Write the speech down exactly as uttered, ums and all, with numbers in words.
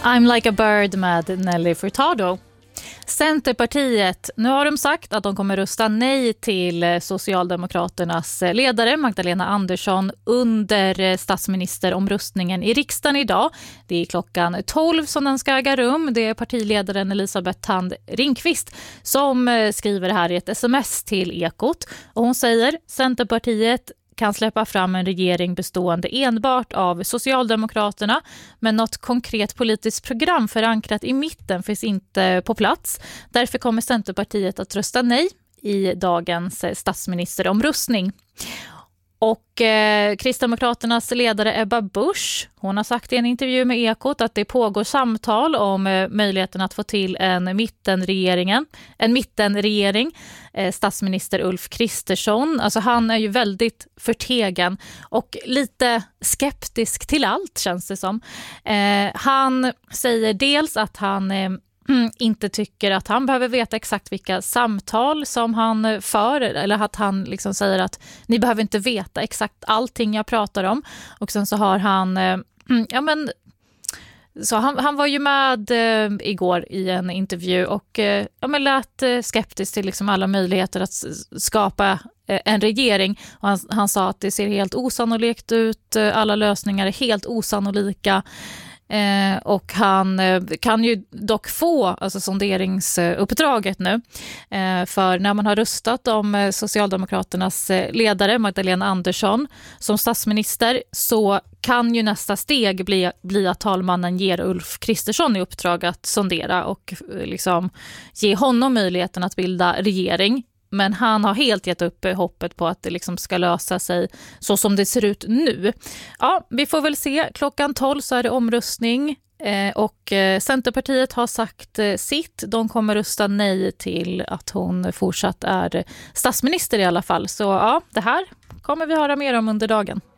I'm like a bird med Nelly Furtado. Centerpartiet, nu har de sagt att de kommer rösta nej till Socialdemokraternas ledare Magdalena Andersson under statsministeromröstningen i riksdagen idag. Det är klockan tolv som den ska äga rum. Det är partiledaren Elisabeth Thand Ringqvist som skriver här i ett sms till Ekot. Och hon säger: Centerpartiet kan släppa fram en regering bestående enbart av Socialdemokraterna, men något konkret politiskt program förankrat i mitten finns inte på plats. Därför kommer Centerpartiet att rösta nej i dagens statsministeromröstning. Och eh, Kristdemokraternas ledare Ebba Busch, hon har sagt i en intervju med Ekot att det pågår samtal om eh, möjligheten att få till en mittenregeringen, en mittenregering. Eh, statsminister Ulf Kristersson, alltså han är ju väldigt förtegen och lite skeptisk till allt, känns det som. Eh, han säger dels att han eh, inte tycker att han behöver veta exakt vilka samtal som han för, eller att han liksom säger att ni behöver inte veta exakt allting jag pratar om. Och sen så har han ja men så han, han var ju med eh, igår i en intervju och eh, ja, men lät eh, skeptisk till liksom alla möjligheter att skapa eh, en regering. Och han, han sa att det ser helt osannolikt ut, alla lösningar är helt osannolika. Eh, och han eh, kan ju dock få alltså, sonderingsuppdraget nu. Eh, för när man har röstat om eh, Socialdemokraternas eh, ledare Magdalena Andersson som statsminister, så kan ju nästa steg bli, bli att talmannen ger Ulf Kristersson i uppdrag att sondera och eh, liksom, ge honom möjligheten att bilda regering. Men han har helt gett upp hoppet på att det liksom ska lösa sig så som det ser ut nu. Ja, vi får väl se. Klockan tolv så är det omröstning eh, och eh, Centerpartiet har sagt eh, sitt. De kommer rösta nej till att hon fortsatt är statsminister i alla fall. Så ja, det här kommer vi höra mer om under dagen.